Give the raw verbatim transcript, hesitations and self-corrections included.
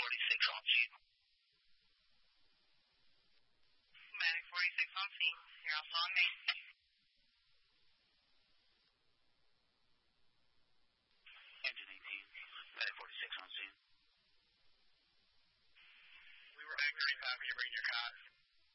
forty-six on scene. Medic forty-six on scene. You're also on main. Engine eighteen. Medic forty-six on scene. We were back thirty-five when you bring your cot.